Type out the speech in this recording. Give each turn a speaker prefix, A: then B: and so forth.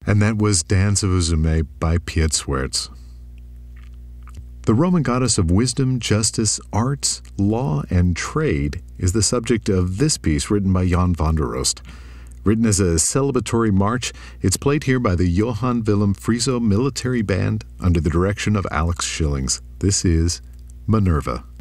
A: And that was Dance of Uzume by Piet Swerts. The Roman goddess of wisdom, justice, arts, law, and trade is the subject of this piece written by Jan van der Rost. Written as a celebratory march, it's played here by the Johann Willem Frieso Military Band under the direction of Alex Schillings. This is Minerva.